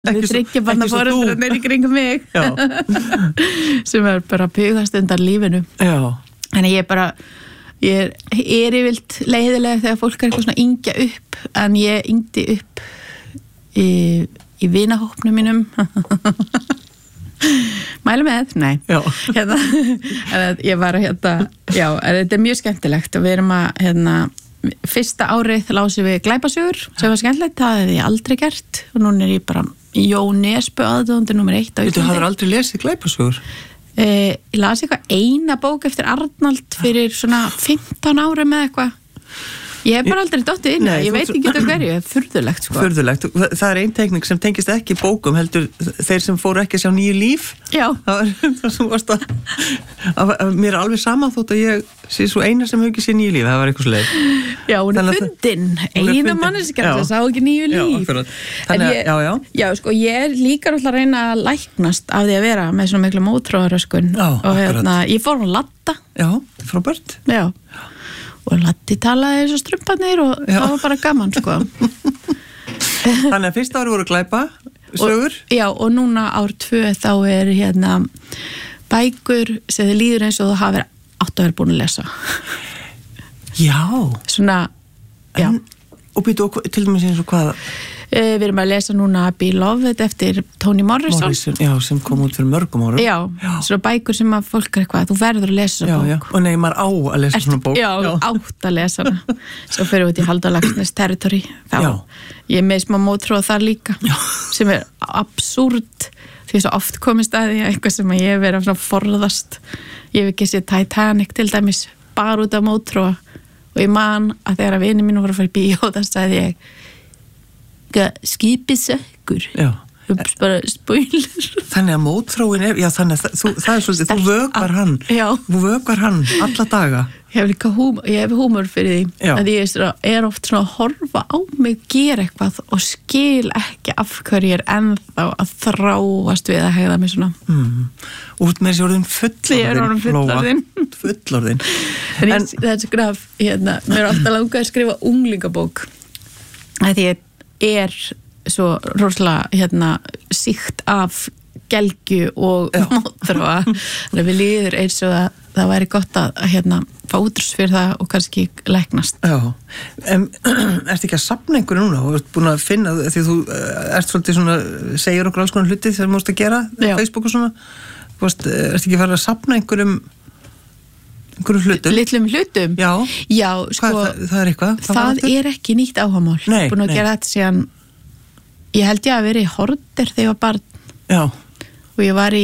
Við tryggja bara foreldrarnir í kringum mig sem bara pugast undan lífinu. Já. Þannig ég er yfirleitt leiðilega þegar fólk eitthvað svona yngja upp, en ég yngdi upp í vinahópnum mínum. Mælu með? Nei. Já. Ég var já, þetta mjög skemmtilegt og við erum fyrsta árið lásum við glæpasögur sem var skemmtilegt, það hefði ég aldrei gert og núna ég bara Jón Nesbø aðdóðandi nummer 1 á Íslandi. Þú hafðir aldrei lesið glæpasögur? Ég las eitthvað eina bók eftir Arnald fyrir svona 15 árum eða eitthvað. Ég hef bara aldrei dottið inn, ég veit ekki þetta hverju, furðulegt sko. Furðulegt, það ein teknik sem tengist ekki bókum, heldur þeir sem fóru ekki að sjá nýju líf. Já. Það var það sem varst að mér alveg sama þótt að ég sé svo eina sem hefur ekki sé nýju líf, það var eitthvað svo leið. Já, hún fundin, eina manneskja sem sá ekki nýju líf. Já, akkurat. Þannig að, já, sko, ég er líka alltaf að reyna að læknast af því að vera með svona miklu mótþróaröskun og ég fór að latta. Já, frábært. Já. Og Latti talaði eins og strumparnir og það var bara gaman, sko. Þannig að fyrsta ári voru glæpa, sögur? Já, og núna ár 2 þá er bækur sem þið líður eins og þú hafið átt að vera búin að lesa. Já. Svona, já. Og býtu, til dæmis eins og hvað? Við erum að lesa núna Beloved eftir Toni Morrison. Já, sem kom út fyrir mörgum árum. Já, svona bækur sem að fólk er eitthvað, þú verður að lesa bók. Já, og nei, maður á að lesa svona bók. Já, átt að lesa hana. Svo fyrir við út í Halldór Laxness territory. Ég er með smá mótþróa þar líka. Já. Sem er absúrt, því svo oft komist að því eitthvað sem ég hef verið að forðast. Ég hef ekki séð Titanic til dæmis, bara út af mótþróa. Og ég man að þegar vinir mínu voru að fara í bíó, það sagði ég skipið sökkur. Já. Bara spoiler. Þannig að mótþróin er, já þannig að það er svolítið, þú vökvar hann. Já. Þú vökvar hann alla daga. Ég hef húmor fyrir því. Já. Að ég er oft svona að horfa á mig, gera eitthvað og skil ekki af hverju ég er ennþá að þráast við að hegða mig svona. Út með þessi orðin fullorðin. Ég er orðin fullorðin. Fullorðin. En það er svona, mér er alltaf langað að skrifa unglingabók. Því ég er svo rosalega sýkt af gelgju og mótþróa. Þannig að við líður eins og að það væri gott að fá útrús fyrir það og kannski læknast. Já. Ertu ekki að safna einhverju núna og ert búin að finna, því þú ert svolítið svona, segir okkur alls konar hluti þegar þú mást að gera, Facebook og svona. Ertu ekki að fara að safna einhverjum hlutum? Litlum hlutum? Já. Já, sko. Það er eitthvað? Það er ekki nýtt áhugamál. Nei, búin að gera þetta síðan, ég held ég að vera í Horder þegar ég var barn. Já. Og ég var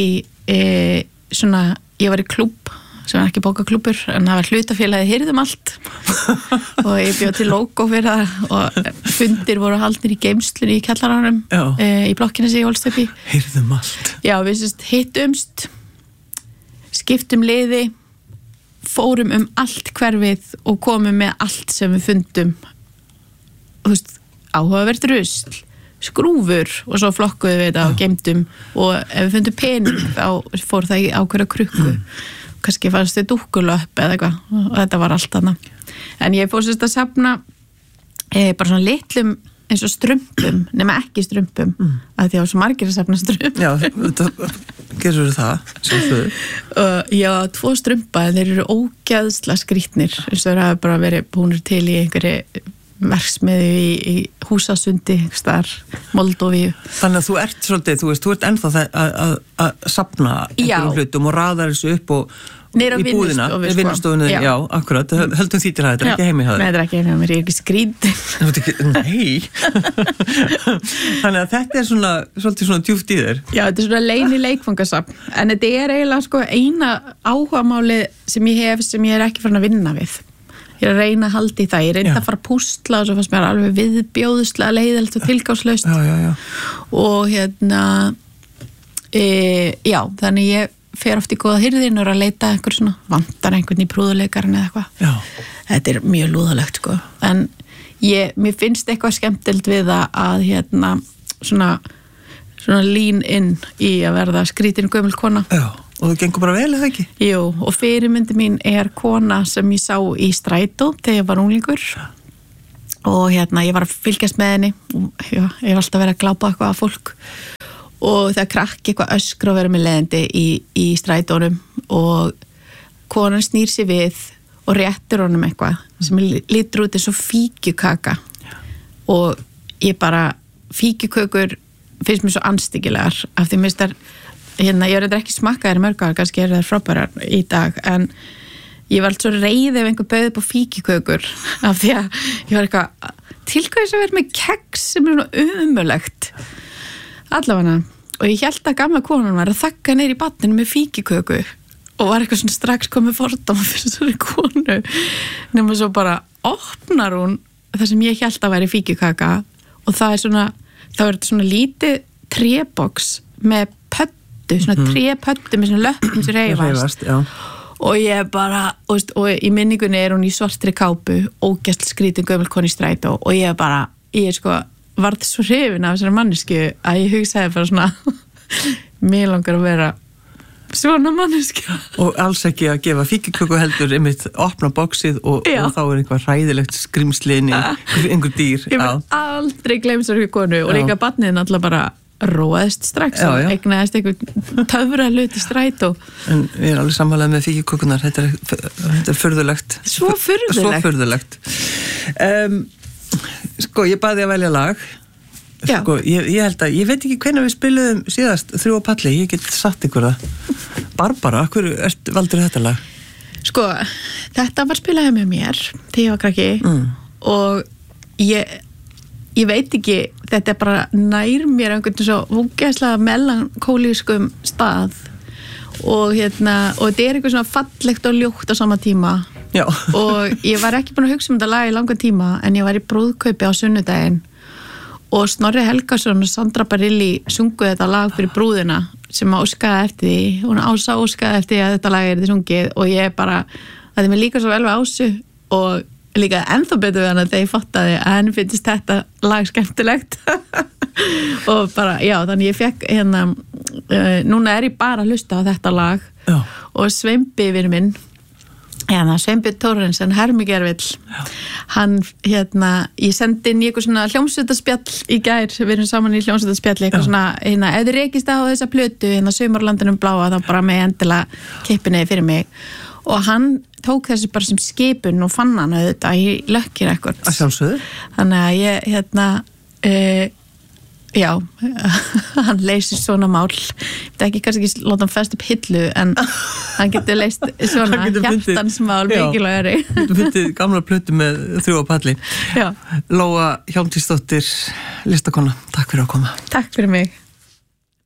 í klúbb sem var ekki bókaklúbbur, en það var hlutafélagið Hirðum allt og ég bjóð til logo fyrir það og fundir voru haldnir í geymslunni í kjallaranum í blokkinu sem ég holst upp í. Hirðum allt. Já, við hittumst, skiptum liði, fórum allt hverfið og komum með allt sem við fundum. Þú veist, áhugavert rusl, skrúfur og svo flokkuðum við þetta og geymdum og ef við fundum pening þá fór það í ákveðra krukku. Kannski fannst þið dúkkulöpp eða eitthvað og þetta var allt þarna. En ég fór sérst að safna bara svona litlum eins og strumpum, nema ekki strumpum að því að svo margir að safna strumpum. Já, þetta gerur það sjálfsögðu. Já, 2 strumpa en þeir eru ógeðslega skrýtnir eins og þeir hafa bara verið búnir til í einhverju verksmiðju í Húsasundi staðar, Moldóvíu. Þannig að þú ert svolítið, þú ert ennþá að safna einhverjum hlutum og raðar þessu upp og í búðina, vinnustofunni, já, akkurat, höldum því til það, þetta er ekki heimi hjá þér. Nei, þetta er ekki heimi hjá mér, ég er ekki skrýtin. Nei. Þannig að þetta er svolítið svona djúpt í þér. Já, þetta er svona leyni leikfangasafn, en þetta er eiginlega eina áhugamáli sem ég er ekki farin að vinna við. Ég er að reyna að halda í það, ég reyndi að fara að púsla og svo fannst mér alveg viðbjóðslega leiðilegt og tilgangslaust. Já. Og já, þannig ég fer oft í góða hirðin og er að leita einhver svona, vantar einhvern í prúðuleikarinn eða eitthvað. Já. Þetta er mjög lúðalegt, sko. En mér finnst eitthvað skemmtilegt við að svona lean in í að verða skrítin gömul kona. Já. Og það gengur bara vel, eða ekki? Jú, og fyrirmyndi mín er kona sem ég sá í strætó þegar ég var unglingur og ég var að fylgjast með henni og ég var alltaf verið að glápa eitthvað að fólk og þegar krakki eitthvað öskra og verið með leiðindi í strætónum og konan snýr sér við og réttir honum eitthvað sem lítur út eins og fíkjukaka og ég bara fíkjukökur finnst mér svo anstíkilegar af því mér ég er ekki smakkaðir mörg ár, kannski er það frábærar í dag en ég var alltaf svo reið ef einhver bauð upp á fíkjukökur af því að ég var eitthvað til hvað þess að vera með keks sem er svona umulegt allavega og ég held að gamla konan var að þakka neyri í batninu með fíkjuköku og var eitthvað svona strax komið fordóma fyrir svona konu nema svo bara opnar hún það sem ég held að væri fíkjukaka og það er þetta svona lítið tréboks með pöddu, svona trépöddu með svona löppum sem reyfast og ég bara, og í minningunni er hún í svartri kápu ógeðslega skrítin gömul konu í strætó og ég varð svo hrifin af þessari mannesku að ég hugsaði bara svona mér langar að vera svona manneskja og alls ekki að gefa fíkjuköku heldur einmitt opna boxið og þá er einhver hræðilegt skrimsliðni einhver dýr ég vil aldrei gleyma þessari konu og líka barniðin alltaf bara róaðist strax og eignaðist einhver töfra hluti strætó en við erum alveg sammálaðið með fíkjukökunar þetta er furðulegt svo furðulegt ég baði að velja lag ég held að, ég veit ekki hvenær við spiluðum síðast 3 á palli, ég get sagt ykkur það Barbara, hvað valdur þetta lag? Þetta var spilaði með mér þegar ég var krakki og ég veit ekki þetta er bara nær mér einhvern svo ógeðslega melankólískum stað og þetta er eitthvað svona fallegt og ljótt á sama tíma og ég var ekki búin að hugsa þetta lag í langan tíma en ég var í brúðkaupi á sunnudaginn og Snorri Helgason og Sandra Barilli sunguð þetta lag fyrir brúðina sem óskaði eftir því hún óskaði eftir því að þetta lag er þið sungið og ég bara, það er mér líka svo vel við Ásu og líka ennþá betur við hann að þegar ég fattaði að henni finnst þetta lag skemmtilegt og bara, þannig ég fekk núna er ég bara að hlusta á þetta lag og Sveinbi vinur minn Sveinbjörn Thorrensen, Hermigervill hann, ég sendi inn í eitthvað svona hljómsveitaspjall í gær, við erum saman í hljómsveitaspjalli eitthvað svona, ef þið rekist á þessa plötu Sumarlandinum bláa, þá bara með endilega kippinni fyrir mig og hann tók þessi bara sem skipun og fann hann auðvitað í Lucky Records að sjálfsögðu þannig að ég, hann leysir svona mál þetta ekki kannski ekki láta hann fest upp hillu en hann getur leyst svona hjartansmál mikilvægari getur fundið gamla plötu með 3 á palli Lóa Hjálmtýsdóttir listakona, takk fyrir að koma Takk fyrir mig